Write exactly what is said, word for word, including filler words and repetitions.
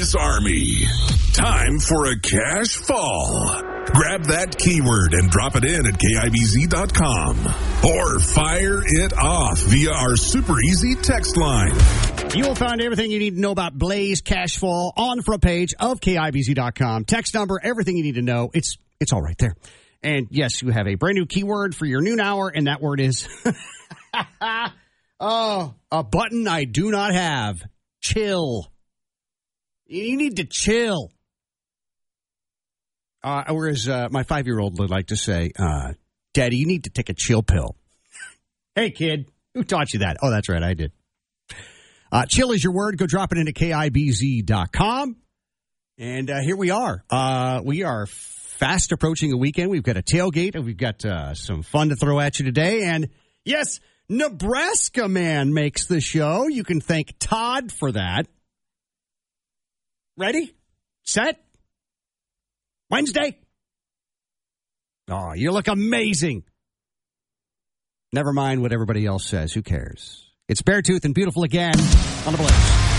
Blaze Army. Time for a cash fall. Grab that keyword and drop it in at K I B Z dot com. Or fire it off via our super easy text line. You will find everything you need to know about Blaze Cashfall on the front page of K I B Z dot com. Text number, everything you need to know. It's it's all right there. And yes, you have a brand new keyword for your noon hour, and that word is oh, a button I do not have. Chill. You need to chill. Uh, whereas uh, my five-year-old would like to say, uh, Daddy, you need to take a chill pill. Hey, kid, who taught you that? Oh, that's right, I did. Uh, chill is your word. Go drop it into K I B Z dot com. And uh, here we are. Uh, we are fast approaching a weekend. We've got a tailgate, and we've got uh, some fun to throw at you today. And, yes, Nebraska Man makes the show. You can thank Todd for that. Ready? Set? Wednesday? Oh, you look amazing. Never mind what everybody else says. Who cares? It's Beartooth and Beautiful again on the Blaze.